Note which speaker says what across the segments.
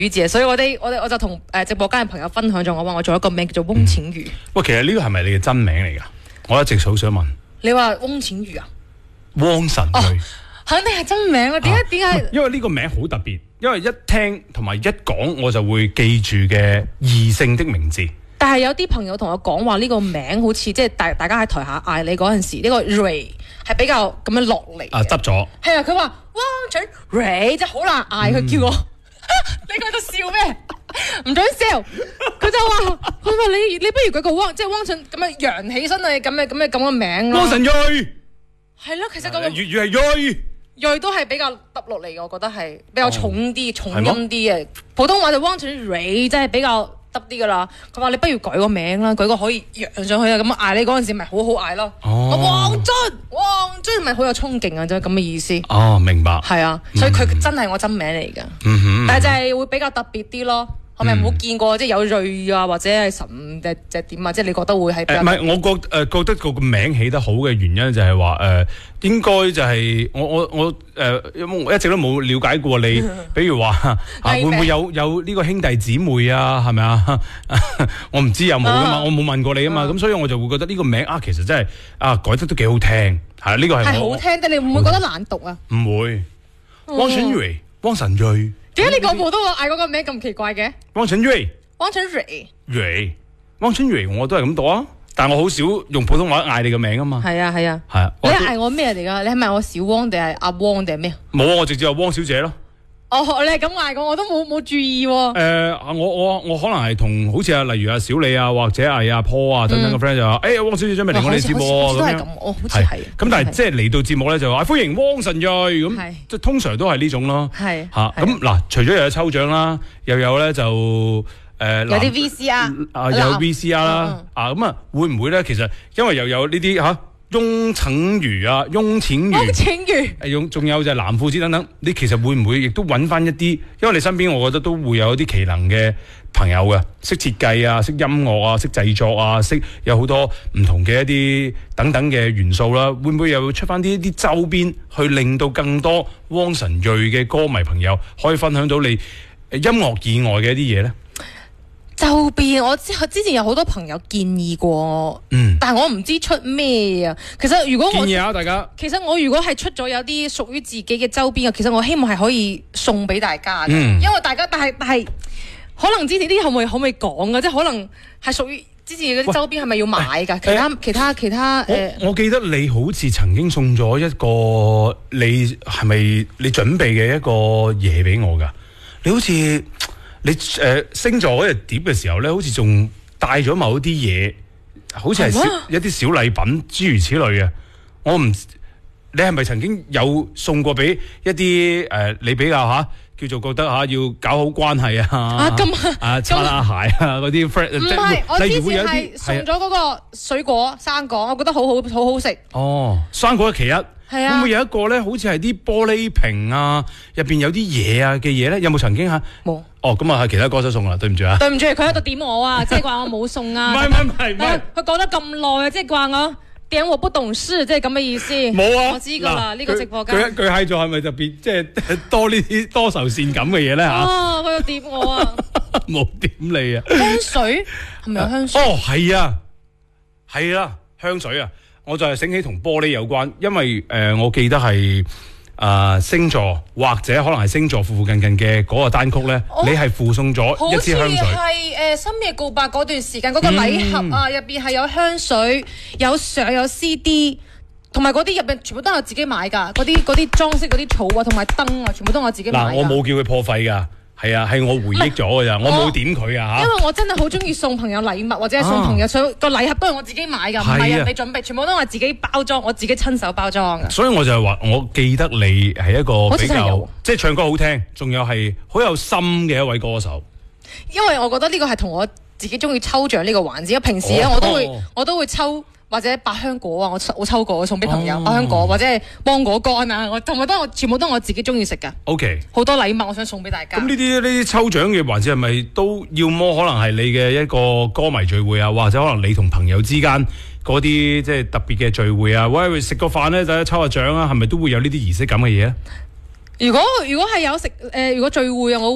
Speaker 1: 字，所以我就同直播間嘅朋友分享咗，我話我做一個名叫做翁晴雨。
Speaker 2: 喂，其實呢個係咪你嘅真名嚟㗎？我一直好想問。
Speaker 1: 你話翁晴雨啊？
Speaker 2: 汪晨睿。
Speaker 1: 肯定係真名啊！點解？
Speaker 2: 因為呢個名好特別，因為一聽同埋一講我就會記住嘅異性的名字。
Speaker 1: 但係有啲朋友同我講話呢個名好似即係大家喺台下嗌你嗰陣時，呢個 Ray 係比較咁樣落嚟。
Speaker 2: 執咗。
Speaker 1: 係啊，佢話汪晨睿即係好難嗌，佢叫我。你喺度笑咩？唔准笑。佢就話：你不如舉個汪，即係汪晨咁樣揚起身啊，咁嘅名咯。
Speaker 2: 汪晨睿。
Speaker 1: 係咯，其實嗰個
Speaker 2: 粵語係睿。
Speaker 1: 睿都係比較揼落嚟嘅，我覺得係比較重啲、重音啲嘅。普通話就汪晨睿真係比較揼啲噶啦。佢話你不如改個名啦，舉個可以揚上去啊，咁嗌你嗰陣時咪好好嗌咯。汪俊咪好有衝勁啊，真係咁嘅意思。
Speaker 2: 明白。
Speaker 1: 係啊，所以佢真係我真名嚟㗎。但係就係會比較特別啲咯。係咪冇見過即係有睿啊，或者係神隻點啊？即係你覺得會係比較？
Speaker 2: 唔係，我覺得個名起得好嘅原因就係話應該就係我一直都冇了解過你，比如話會唔會有呢個兄弟姊妹啊？係咪啊？我唔知有冇噶嘛，我冇問過你啊嘛，咁所以我就會覺得呢個名其實真係改得都幾好聽，係呢個係
Speaker 1: 好聽，但你唔會覺得難讀啊？
Speaker 2: 唔會，汪晨睿，汪晨睿。
Speaker 1: 點解你講普通話嗌嗰個名咁奇怪嘅？
Speaker 2: 汪晨睿，
Speaker 1: 汪晨睿，
Speaker 2: 汪晨睿，我都係咁讀啊，但係我好少用普通話嗌你個名啊嘛。
Speaker 1: 係啊。你嗌我咩嚟㗎？你係咪我小汪定係阿汪定係咩？
Speaker 2: 冇，我直接話汪小姐咯。
Speaker 1: 你係咁嗌我都冇注意喎。
Speaker 2: 我可能係同好似例如小李啊，或者係阿 Paul 啊等等嘅 friend 就話，汪小姐準備嚟我哋節目咁樣。
Speaker 1: 好似係。
Speaker 2: 咁但係即係嚟到節目咧就話歡迎汪晨睿咁，即係通常都係呢種咯。係咁嗱，除咗又有抽獎啦，又有咧就有
Speaker 1: 啲 VCR
Speaker 2: 有 VCR 啦。咁會唔會咧？其實因為又有呢啲翁晴雨啊，翁晴雨，仲有就係藍褲子等等，你其實會唔會亦都揾翻一啲？因為你身邊我覺得都會有一啲奇能嘅朋友嘅，識設計啊，識音樂啊，識製作啊，識有好多唔同嘅一啲等等嘅元素啦。會唔會又出翻啲周邊，去令到更多汪晨睿嘅歌迷朋友可以分享到你音樂以外嘅一啲嘢咧？
Speaker 1: 周邊我之前有好多朋友建議過我，但係我唔知出咩啊。其實如果我建議下大家，其實我如果係出咗有啲屬於自己嘅周邊嘅，其實我希望係可以送俾大家嘅，因為大家但係可能之前啲可唔可以講嘅，即係可能係屬於之前嗰啲周邊係咪要買㗎？其他
Speaker 2: 我記得你好似曾經送咗一個你係咪你準備嘅一個嘢俾我㗎？你好似。你星座嗰隻碟嘅時候咧，好似仲帶咗某啲嘢，好似係一啲小禮品諸如此類嘅。我唔，你係咪曾經有送過俾一啲你比較叫做覺得要搞好關係擦下鞋嗰啲 friend？ 唔係，我之前係
Speaker 1: 送咗嗰個水果生果，我覺得好好食。
Speaker 2: 生果係其一。
Speaker 1: 係啊，
Speaker 2: 會唔會有一個咧？好似係啲玻璃瓶啊，入邊有啲嘢嘅嘢咧？有冇曾經冇？咁係其他歌手送啦，對唔住啊！對唔住，佢喺度點我啊，即係話我冇送啊！唔係，佢講得咁耐啊，即係話我點我不懂事，即係咁嘅意思。冇啊，我知㗎啦，呢個直播間。佢喺咗係咪特別即係多呢啲多愁善感嘅嘢咧嚇？佢又點我啊！冇點你啊！香水係咪有香水？係啊，係啦，香水啊！我就係醒起同玻璃有關，因為我記得係星座或者可能係星座附近嘅嗰個單曲咧，你係附送咗一支香水。好似係深夜告白嗰段時間嗰個禮盒啊，入邊係有香水、有相、有 CD， 同埋嗰啲入邊全部都係我自己買㗎，嗰啲裝飾嗰啲草啊，同埋燈啊，全部都係我自己買㗎。我冇叫佢破費㗎。係啊，係我回憶咗㗎咋，我冇點佢啊嚇。因為我真係好中意送朋友禮物，或者係送朋友個禮盒都係我自己買㗎，唔係人哋準備，全部都係我自己包裝，我自己親手包裝㗎。所以我就係話，我記得你係一個比較即係唱歌好聽，仲有係好有心嘅一位歌手。因為我覺得呢個係同我自己中意抽獎呢個環節，因為平時咧我都會抽。或者百香果啊，我抽過送俾朋友，百香果或者係芒果乾啊，全部都我自己中意食㗎。OK，好多禮物我想送俾大家。咁呢啲抽獎嘅環節係咪都要麼可能係你嘅一個歌迷聚會啊，或者可能你同朋友之間嗰啲即係特別嘅聚會啊？喂，食個飯咧就抽下獎啊，係咪都會有呢啲儀式感嘅嘢咧？如果係有食如果聚會啊，我會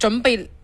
Speaker 1: 準備